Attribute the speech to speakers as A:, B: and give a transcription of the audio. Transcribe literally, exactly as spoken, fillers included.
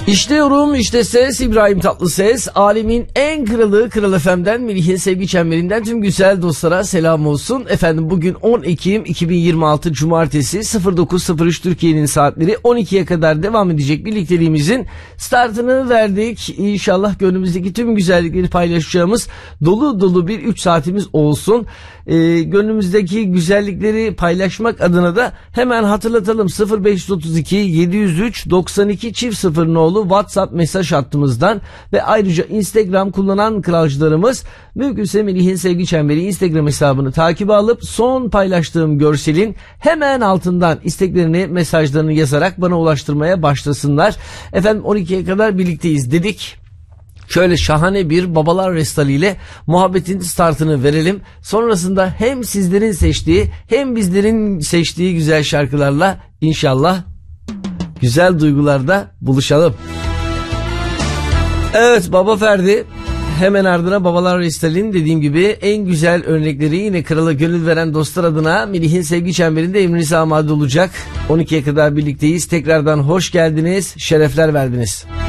A: İşte yorum, işte ses, İbrahim Tatlıses. Alemin en kralı Kral F M'den, Melih'in sevgi çemberinden tüm güzel dostlara selam olsun. Efendim bugün on Ekim iki bin yirmi altı Cumartesi, sıfır dokuz sıfır üç Türkiye'nin saatleri, on ikiye kadar devam edecek birlikteliğimizin startını verdik. İnşallah gönlümüzdeki tüm güzellikleri paylaşacağımız dolu dolu bir üç saatimiz olsun. Ee, gönlümüzdeki güzellikleri paylaşmak adına da hemen hatırlatalım. sıfır beş otuz iki yedi yüz üç doksan iki çift sıfır nolu WhatsApp mesaj hattımızdan ve ayrıca Instagram kullanan kralcılarımız mümkünse Melih'in sevgi çemberi Instagram hesabını takip alıp son paylaştığım görselin hemen altından isteklerini, mesajlarını yazarak bana ulaştırmaya başlasınlar. Efendim on ikiye kadar birlikteyiz dedik. Şöyle şahane bir babalar restali ile muhabbetin startını verelim. Sonrasında hem sizlerin seçtiği hem bizlerin seçtiği güzel şarkılarla inşallah güzel duygularda buluşalım. Evet, Baba Ferdi, hemen ardına babalar restalinin dediğim gibi en güzel örnekleri yine krala gönül veren dostlar adına Melih'in sevgi çemberinde emrinize amade olacak. on ikiye kadar birlikteyiz. Tekrardan hoş geldiniz, şerefler verdiniz.